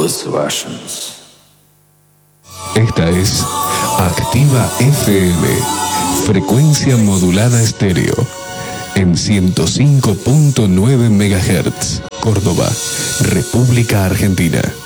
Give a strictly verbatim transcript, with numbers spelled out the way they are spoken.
those Russians. Esta es Activa F M, frecuencia modulada estéreo, en ciento cinco punto nueve megahertz, Córdoba, República Argentina.